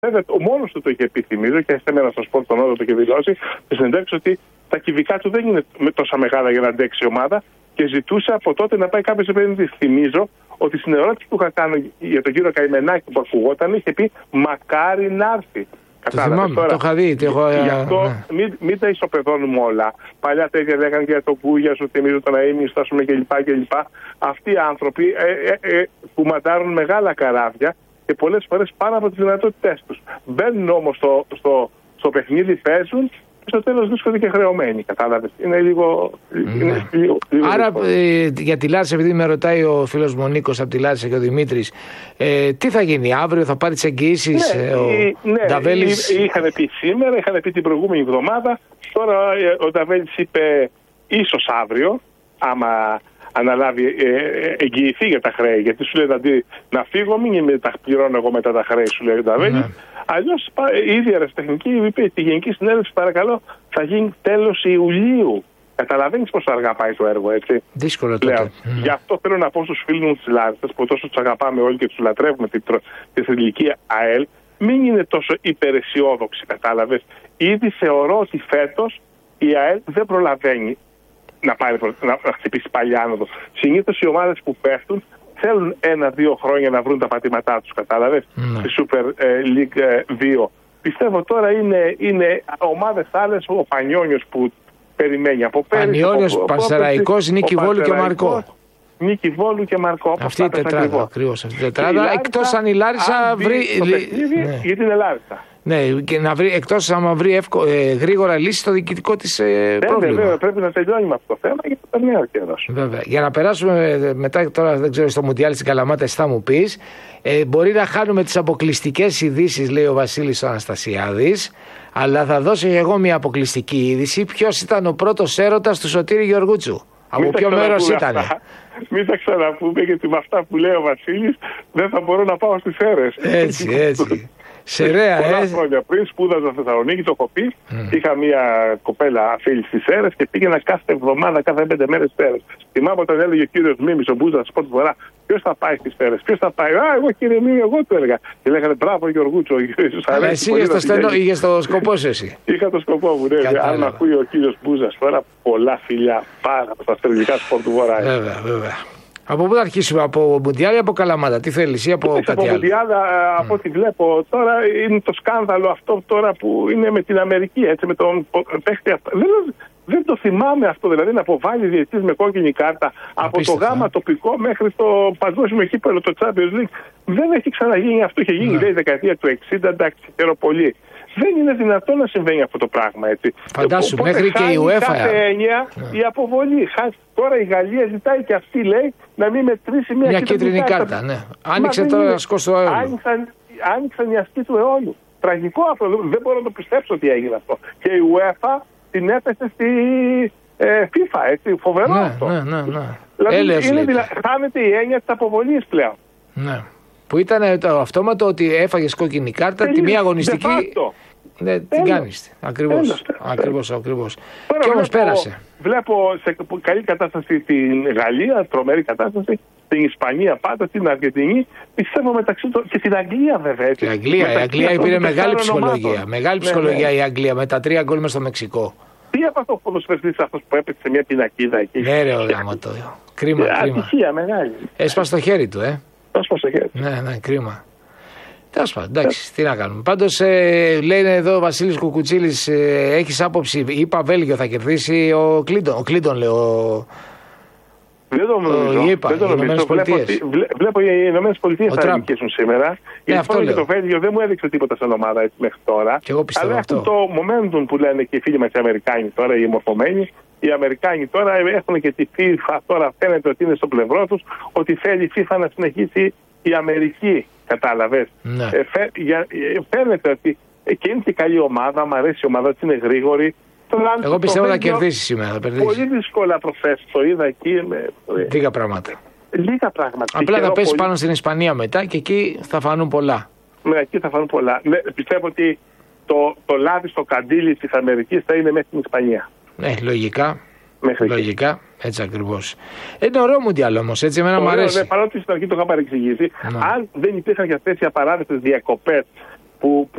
Βέβαια, ο μόνος του το είχε πει, θυμίζω, και σε μένα στο σπορ τον Νότο το είχε δηλώσει, στη συνέντευξη ότι τα κυβικά του δεν είναι τόσα μεγάλα για να αντέξει η ομάδα και ζητούσε από τότε να πάει κάποιες επενδύσεις. Θυμίζω ότι στην ερώτηση που είχα κάνει για τον κύριο Καημενάκη που ακουγόταν, είχε πει μακάρι να έρθει. Το θυμάμαι, το είχα δει. Γι' αυτό μην τα ισοπεδώνουμε όλα. Παλιά τέτοια λέγανε για τον Κούγια, σου θυμίζω τον Αίμιστο, κλπ. Αυτοί οι άνθρωποι που μαντάρουν μεγάλα καράβια και πολλές φορές πάνω από τις δυνατότητές τους. Μπαίνουν όμως στο παιχνίδι, παίζουν και στο τέλος βρίσκονται και χρεωμένοι. Κατάλαβες. Είναι λίγο. Άρα για τη Λάρισα, επειδή με ρωτάει ο φίλος μου ο Νίκος από τη Λάρισα και ο Δημήτρης, τι θα γίνει αύριο, θα πάρει τις εγγυήσεις ο Νταβέλης? Είχαν πει σήμερα, είχαν πει την προηγούμενη εβδομάδα. Τώρα ο Νταβέλης είπε ίσως αύριο, άμα αναλάβει, εγγυηθεί για τα χρέη. Γιατί σου λέει αντί να φύγω, μην τα πληρώνω εγώ μετά τα χρέη, σου λέει ο Νταβέλης. Αλλιώς η ίδια αεραστεχνική είπε στη Γενική Συνέλευση, παρακαλώ, θα γίνει τέλος Ιουλίου. Καταλαβαίνεις πόσο αργά πάει το έργο, έτσι. Δύσκολο τότε. Γι' αυτό θέλω να πω στους φίλους μου της Λάρισσας, που τόσο τους αγαπάμε όλοι και τους λατρεύουμε τη θρυλική ΑΕΛ, μην είναι τόσο υπεραισιόδοξοι, κατάλαβες. Ήδη θεωρώ ότι φέτος η ΑΕΛ δεν προλαβαίνει να χτυπήσει πάλι άνοδο. Συνήθως οι ομάδες που πέφτουν θέλουν 1-2 χρόνια να βρουν τα πατήματά τους, κατάλαβες, στη Super League 2. Πιστεύω τώρα είναι ομάδες άλλες, ο Πανιόνιος που περιμένει από πέρυσι. Πανιόνιος, Πανσεραϊκός, Νίκη Βόλου και Μαρκό. Νίκη Βόλου και Μαρκό. Αυτή η τετράδα, ακριβώς αυτή η τετράδα. Εκτός αν η Λάρισα βρει. Γιατί είναι Λάρισα. Ναι, και να βρει, εκτός αν βρει γρήγορα λύση στο διοικητικό της πρόβλημα. Βέβαια, πρέπει να τελειώνει με αυτό το θέμα γιατί περνάει ο καιρός. Βέβαια. Για να περάσουμε μετά, τώρα δεν ξέρω, στο Μουντιάλ στην Καλαμάτα, εσύ θα μου πεις, μπορεί να χάνουμε τις αποκλειστικές ειδήσεις, λέει ο Βασίλης ο Αναστασιάδης, αλλά θα δώσω και εγώ μια αποκλειστική είδηση. Ποιος ήταν ο πρώτος έρωτας του Σωτήρη Γεωργούτσου? Από ποιο μέρος ήταν? Μην τα ξαναπούμε, γιατί με αυτά που λέει ο Βασίλης δεν θα μπορώ να πάω στις Σέρρες. Έτσι. Σερέα, πολλά χρόνια πριν σπούδαζα στη Θεσσαλονίκη, το έχω πει. Είχα μια κοπέλα φίλη στις Σέρρες και πήγαινα κάθε εβδομάδα, κάθε 5 μέρες στις Σέρρες. Θυμάμαι όταν έλεγε ο κύριος Μίμης, ο Μπούζας, Σπορτ Βορρά, ποιος θα πάει στις Σέρρες, ποιος θα πάει? Εγώ κύριε Μίμη, εγώ του έλεγα. Και λέγανε μπράβο Γεωργούτσο. Εσύ είχες το σκοπό σου, εσύ. Είχα το σκοπό μου, ναι. Αν ακούει ο κύριος Μπούζας τώρα, πολλά φιλιά πάρα από τα στεριλικά Σπορτ Βορρά. Βέβαια. Από πού θα αρχίσουμε, από Μουντιάλ ή από Καλαμάτα? Τι θέλεις, ή από κάτι άλλο? Από Μουντιάλ, από ό,τι βλέπω τώρα, είναι το σκάνδαλο αυτό τώρα που είναι με την Αμερική, έτσι, με τον παίχτη αυτό. Δεν το θυμάμαι αυτό, δηλαδή να αποβάλει διαιτητής με κόκκινη κάρτα από το γάμα τοπικό μέχρι το παγκόσμιο κύπελλο, το Champions League. Δεν έχει ξαναγίνει αυτό. Είχε γίνει, λέει, δεκαετία του 60, εντάξει, χαίρομαι πολύ. Δεν είναι δυνατόν να συμβαίνει αυτό το πράγμα, έτσι. Φαντάσου, μέχρι και η UEFA. Κάθε έννοια η αποβολή. Τώρα η Γαλλία ζητάει και αυτή, λέει, να μην μετρήσει μια κίτρινη κάρτα. Ναι. Άνοιξε τώρα σκόστο αιώλου. Άνοιξαν οι ασκοί του αιώλου. Τραγικό αυτό. Δεν μπορώ να το πιστέψω ότι έγινε αυτό. Και η UEFA την έπεσε στη FIFA, έτσι. Φοβερό αυτό. Ναι. Δηλαδή χάνεται η έννοια της αποβολής πλέον. Ναι. Που ήταν το αυτόματο ότι έφαγες κόκκινη κάρτα, τη μία αγωνιστική. Ναι, την κάνεις. Ακριβώς. Και όμως πέρασε. Βλέπω σε καλή κατάσταση την Γαλλία, τρομερή κατάσταση, την Ισπανία πάντα, την Αργεντινή, πιστεύω μεταξύ των. Και την Αγγλία, βέβαια. Έτσι. Η Αγγλία πήρε μεγάλη ψυχολογία. Μεγάλη ψυχολογία η Αγγλία με τα 3 γκολ μες στο Μεξικό. Τι έπαθε ο ποδοσφαιριστής αυτός που έπαιξε σε μια πινακίδα εκεί? Ναι, ρε, κρίμα. Ατυχία μεγάλη. Έσπασε το χέρι του, Έσπασε το χέρι. Ναι, κρίμα. Τέλος πάντων, εντάξει, τι να κάνουμε. Πάντως, λένε εδώ ο Βασίλης Κουκουτσίλης, έχεις άποψη, είπα Βέλγιο θα κερδίσει ο Κλίντον, λέω. Δεν το νομίζω. Βλέπω οι Ηνωμένες Πολιτείες θα νικήσουν σήμερα. Γιατί το Βέλγιο δεν μου έδειξε τίποτα σαν ομάδα έτσι μέχρι τώρα. Αλλά έχουν το momentum που λένε και οι φίλοι μας οι Αμερικάνοι τώρα, οι μορφωμένοι. Οι Αμερικάνοι τώρα έχουν και τη FIFA, τώρα φαίνεται ότι είναι στο πλευρό τους, ότι θέλει η FIFA να συνεχίσει η Αμερική. Κατάλαβες. Ναι. Φαίνεται ότι και είναι και καλή ομάδα, μου αρέσει η ομάδα, είναι γρήγορη. Εγώ πιστεύω θα κερδίσει σήμερα. Πολύ δύσκολα προθέσεις, το είδα εκεί. Λίγα πράγματα. πράγματα. Απλά θα πέσει πάνω στην Ισπανία μετά και εκεί θα φανούν πολλά. Ναι, εκεί θα φανούν πολλά. Ναι, πιστεύω ότι το λάδι στο καντήλι της Αμερικής θα είναι μέχρι την Ισπανία. Ναι, λογικά. Λογικά, έτσι ακριβώς. Είναι ωραίο Μουντιάλ όμως, έτσι εμένα μου αρέσει. Ναι, παρότι στην αρχή το είχα παρεξηγήσει, αν δεν υπήρχαν για αυτές οι απαράδεκτες διακοπές που